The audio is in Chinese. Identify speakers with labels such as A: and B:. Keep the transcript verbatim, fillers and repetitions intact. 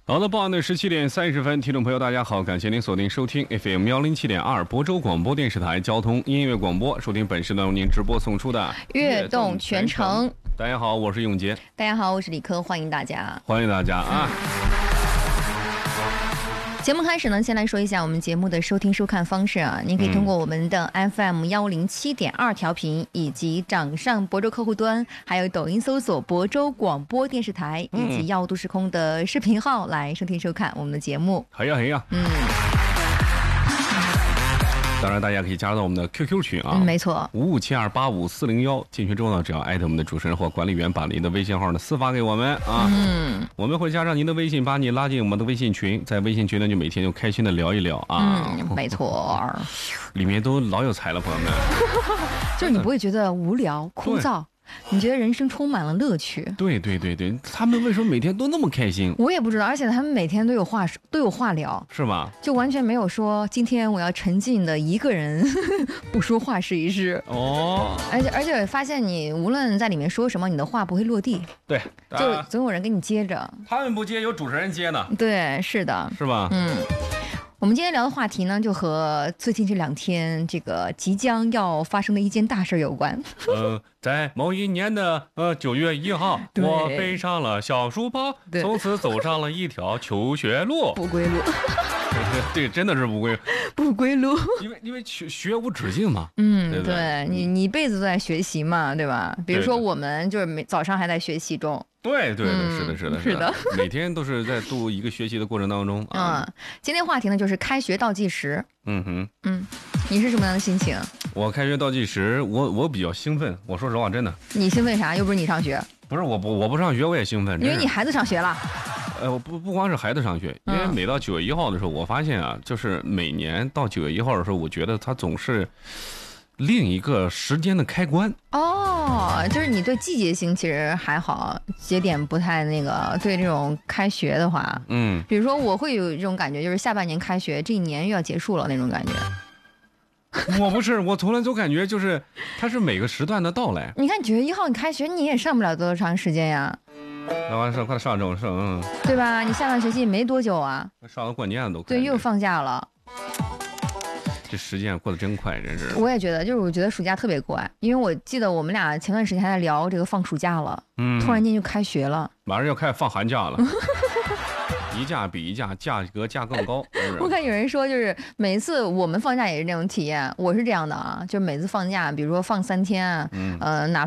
A: 好的，傍晚的十七点三十分，听众朋友大家好，感谢您锁定收听 F M 幺零七点二亳州广播电视台交通音乐广播，收听本时段为您直播送出的
B: 悦动全程。
A: 大家好，我是永杰。
B: 大家好，我是李科，欢迎大家，
A: 欢迎大家啊！
B: 节目开始呢，先来说一下我们节目的收听收看方式啊，您可以通过我们的 F M 幺零七点二调频，以及掌上亳州客户端，还有抖音搜索亳州广播电视台，以及耀都时空的视频号来收听收看我们的节目。
A: 嘿呀嘿呀，
B: 嗯。
A: 当然，大家可以加入到我们的 Q Q 群啊，
B: 嗯、没错，
A: 五五七二八五四零幺。进群之后呢，只要艾特我们的主持人或管理员，把您的微信号呢私发给我们啊，
B: 嗯，
A: 我们会加上您的微信，把你拉进我们的微信群，在微信群呢就每天就开心的聊一聊啊，
B: 嗯，没错，
A: 里面都老有才了，朋友们，
B: 就是你不会觉得无聊枯燥。你觉得人生充满了乐趣？对
A: 对对对，他们为什么每天都那么开心？
B: 我也不知道，而且他们每天都有话都有话聊，
A: 是吧？
B: 就完全没有说今天我要沉浸的一个人不说话试一试哦。而且而且发现你无论在里面说什么，你的话不会落地，
A: 对，
B: 就总有人给你接着。
A: 他们不接，有主持人接呢。
B: 对，是的，
A: 是吧？
B: 嗯。我们今天聊的话题呢，就和最近这两天这个即将要发生的一件大事有关。
A: 呃，在某一年的呃九月一号，我背上了小书包，从此走上了一条求学路，
B: 不归路。
A: 这个真的是不归
B: 不归路，
A: 因为因为学学无止境嘛。
B: 嗯，
A: 对,
B: 对你你一辈子都在学习嘛，对吧？比如说我们就是每早上还在学习中。
A: 对对对，
B: 嗯、
A: 是的，是的，
B: 是的，
A: 每天都是在度一个学习的过程当中啊。
B: 嗯，今天话题呢就是开学倒计时。
A: 嗯哼，
B: 嗯，你是什么样的心情？
A: 我开学倒计时，我我比较兴奋。我说实话，真的。
B: 你兴奋啥？又不是你上学。
A: 不是我不我不上学我也兴奋，
B: 因为你孩子上学了。
A: 呃，不不光是孩子上学，因为每到九月一号的时候，我发现啊，就是每年到九月一号的时候，我觉得它总是另一个时间的开关。
B: 哦，就是你对季节性其实还好，节点不太那个。对这种开学的话，
A: 嗯，
B: 比如说我会有这种感觉，就是下半年开学，这一年又要结束了那种感觉。
A: 我不是，我从来都感觉就是它是每个时段的到来。
B: 你看九月一号你开学，你也上不了多长时间呀。
A: 那完事快上周上，嗯，
B: 对吧？你下半学期没多久啊，
A: 上到过年都
B: 对，又放假了。
A: 这时间过得真快，真是。
B: 我也觉得，就是我觉得暑假特别快，因为我记得我们俩前段时间还在聊这个放暑假了，嗯，突然间就开学了，
A: 马上要开始放寒假了。一价比一价，价格价更高。
B: 我看有人说，就是每次我们放假也是那种体验，我是这样的啊，就每次放假，比如说放三天啊，嗯、呃，哪